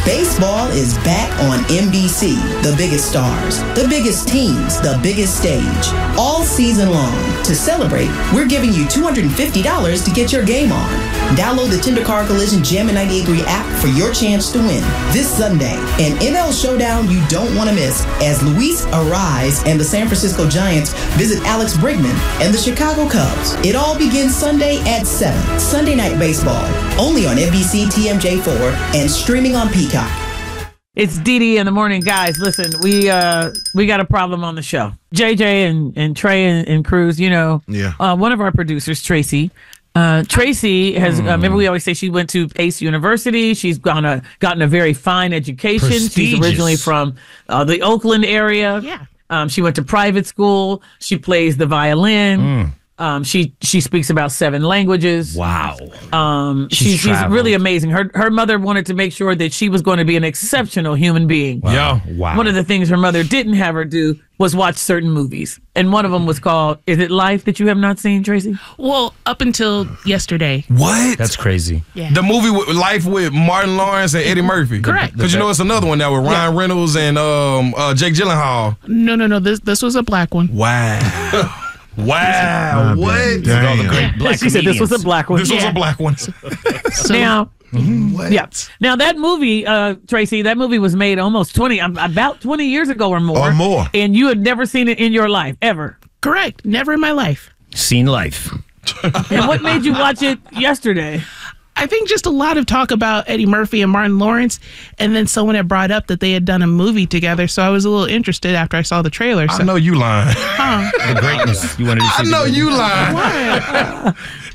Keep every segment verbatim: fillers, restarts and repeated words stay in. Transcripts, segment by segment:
Baseball is back on N B C. The biggest stars, the biggest teams, the biggest stage. All season long. To celebrate, we're giving you two hundred fifty dollars to get your game on. Download the Tender Car Collision Jammin' ninety-eight degree app for your chance to win. This Sunday, an N L showdown you don't want to miss as Luis Arraez and the San Francisco Giants visit Alex Bregman and the Chicago Cubs. It all begins Sunday at seven. Sunday Night Baseball, only on N B C T M J four and streaming on Peacock. It's Dee Dee in the morning, guys. Listen, we uh we got a problem on the show. J J and, and Trey and, and Cruz, you know, yeah. Uh, one of our producers, Tracy. Uh, Tracy has. Mm. Uh, remember, we always say she went to Pace University. She's gone a, gotten a very fine education. She's originally from uh, the Oakland area. Yeah. Um, she went to private school. She plays the violin. Mm. Um, she she speaks about seven languages. Wow. Um, she's, she's, she's really amazing. Her her mother wanted to make sure that she was going to be an exceptional human being. Wow. Yeah. Wow. One of the things her mother didn't have her do was watch certain movies, and one of them was called "Is It Life" that you have not seen, Tracy? Well, up until yesterday. What? That's crazy. Yeah. The movie with Life with Martin Lawrence and Eddie Murphy. Correct. Because you know it's another one now with Ryan yeah. Reynolds and um uh, Jake Gyllenhaal. No, no, no. This this was a black one. Wow. Wow. Oh, what? Damn. All the great black she said this was a black one. This yeah. was a black one. So, now, what? Yeah. Now that movie, uh, Tracy, that movie was made almost twenty, about twenty years ago or more. Or more. And you had never seen it in your life, ever. Correct. Never in my life. Seen life. And what made you watch it yesterday? I think just a lot of talk about Eddie Murphy and Martin Lawrence, and then someone had brought up that they had done a movie together, so I was a little interested after I saw the trailer. So. I know you lying. Huh. The greatness. You wanted to see I know the you lying.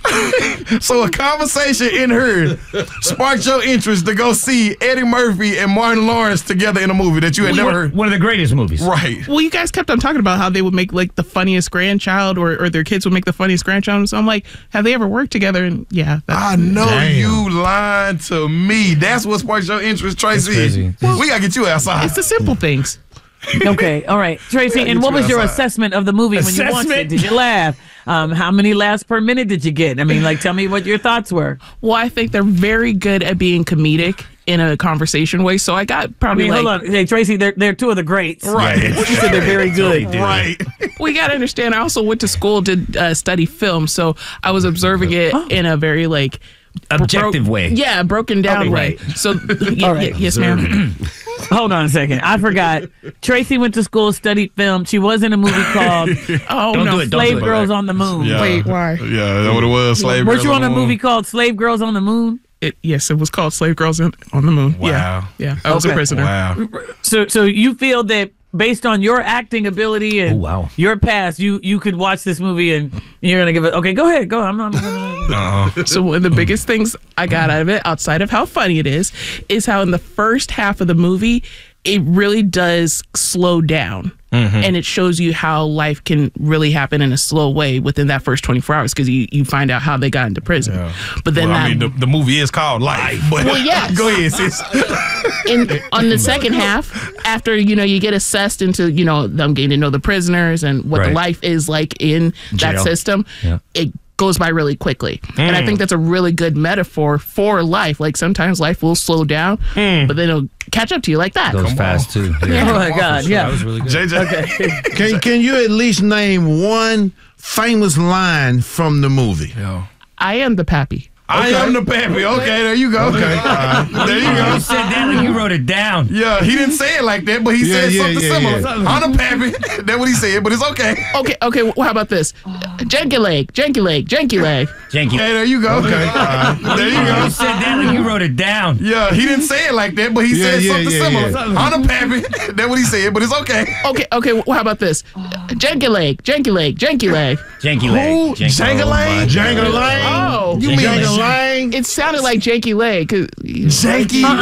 So a conversation in her sparked your interest to go see Eddie Murphy and Martin Lawrence together in a movie that you had We never were, heard. One of the greatest movies. Right. Well, you guys kept on talking about how they would make like the funniest grandchild, or, or their kids would make the funniest grandchild. So I'm like, have they ever worked together? And yeah, that's, I know Damn. you lying to me. That's what sparked your interest, Tracy. crazy. Well, we gotta get you outside. it's the simple things. Okay, all right. Tracy, and what was your assessment of the movie when you watched it? Did you laugh? Um, how many laughs per minute did you get? I mean, like, tell me what your thoughts were. Well, I think they're very good at being comedic in a conversation way. So I got I probably mean, like, hold on. Hey, Tracy, they're, they're two of the greats. Right. You said they're very good. Right. we got to understand. I also went to school to uh, study film, so I was observing it Oh. in a very like Objective bro- way. Yeah, broken down Okay, way. right. So y- All right. y- yes, ma'am. Hold on a second. I forgot. Tracy went to school, studied film. She was in a movie called Oh Don't no, do it, don't Slave do it. Girls on the Moon. Yeah. Wait, why? Yeah, that's what it was. Slave Weren't Girls you on the a Moon. movie called Slave Girls on the Moon? It, yes, it was called Slave Girls on on the Moon. Wow. Yeah, yeah. I was Okay. a prisoner. Wow. So, so you feel that based on your acting ability and Oh, wow. your past, you you could watch this movie and you're gonna give it. Okay, go ahead, go. I'm not. I'm gonna, Uh-uh. So one of the biggest things I got out of it, outside of how funny it is, is how in the first half of the movie, it really does slow down. Mm-hmm. And it shows you how life can really happen in a slow way within that first twenty-four hours, because you, you find out how they got into prison. Yeah. But then Well, that, I mean, the, the movie is called Life. But Well, yes. Go ahead, sis. in, on the second half, after, you know, you get assessed into, you know, them getting to know the prisoners and what the Right. life is like in that Jail. system, Yeah. it goes by really quickly. And I think that's a really good metaphor for life. Like sometimes life will slow down, but then it'll catch up to you like that. Goes fast too. Yeah. oh my God, That yeah. was really good. J J. Okay. Can can you at least name one famous line from the movie? Yeah. I am the pappy. I am the pappy. Okay, there you go. Okay. There you You go. said that like you wrote it down. Yeah, he didn't say it like that, but he Yeah, said yeah, something yeah, similar. yeah. I'm the pappy. That's what he said, but it's okay. Okay, okay, well, how about this? Janky leg, janky leg, janky leg. Janky. Okay, there you go. Okay. There you go. You said that like you wrote it down. Yeah, he didn't say it like that, but he Yeah, said yeah, something yeah, similar. yeah. I'm the pappy. That's what he said, but it's okay. Okay, okay, well, how about this? Janky leg, janky leg, janky leg. Janky leg. Who? Janky- Janky-Lang? Django Lang? Oh, You mean Django Lang? it sounded like janky leg. 'cause- Janky